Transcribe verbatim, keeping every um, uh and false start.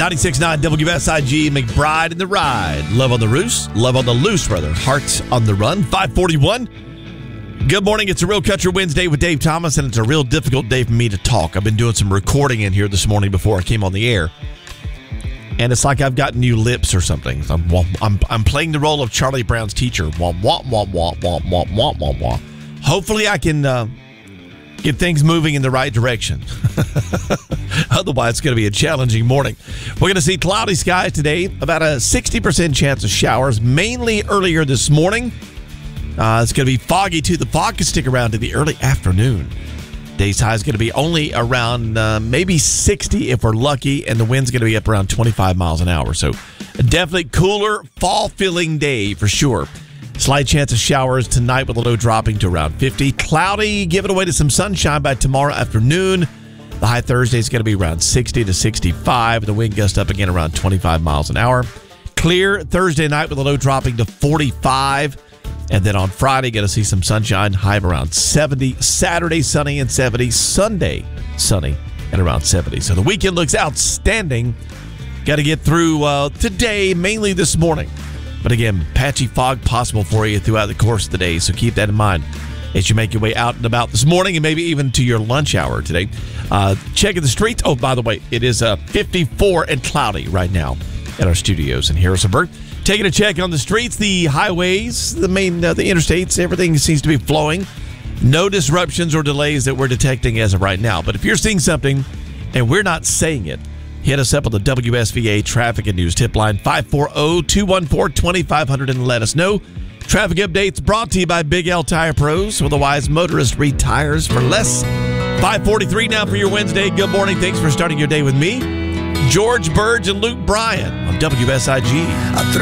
ninety-six point nine W S I G, McBride in the Ride. Love on the Roos. Love on the Loose, rather. Heart on the Run. five forty-one. Good morning. It's a Real Country Wednesday with Dave Thomas, and it's a real difficult day for me to talk. I've been doing some recording in here this morning before I came on the air, and it's like I've got new lips or something. I'm I'm, I'm playing the role of Charlie Brown's teacher. Wah, wah, wah, wah, wah, wah, wah, wah, wah. Hopefully I can uh, get things moving in the right direction. Otherwise, it's going to be a challenging morning. We're going to see cloudy skies today, about a sixty percent chance of showers, mainly earlier this morning. Uh, it's going to be foggy, too. The fog can stick around to the early afternoon. Day's high is going to be only around uh, maybe sixty if we're lucky, and the wind's going to be up around twenty-five miles an hour. So a definitely cooler, fall-filling day for sure. Slight chance of showers tonight with a low dropping to around fifty. Cloudy, giving away to some sunshine by tomorrow afternoon. The high Thursday is going to be around sixty to sixty-five. The wind gust up again around twenty-five miles an hour. Clear Thursday night with a low dropping to forty-five. And then on Friday, going to see some sunshine, high of around seventy. Saturday, sunny and seventy. Sunday, sunny and around seventy. So the weekend looks outstanding. Got to get through uh, today, mainly this morning. But again, patchy fog possible for you throughout the course of the day, so keep that in mind as you make your way out and about this morning and maybe even to your lunch hour today. Uh, checking the streets. Oh, by the way, it is uh, fifty-four and cloudy right now at our studios in Harrisonburg. Taking a check on the streets, the highways, the main, uh, the interstates, everything seems to be flowing. No disruptions or delays that we're detecting as of right now. But if you're seeing something and we're not saying it, hit us up on the W S V A Traffic and News Tip Line, five four zero, two one four, two five zero zero, and let us know. Traffic updates brought to you by Big L Tire Pros. Otherwise, motorist retires for less. five forty-three now for your Wednesday. Good morning. Thanks for starting your day with me, George Burge and Luke Bryan on W S I G. I threw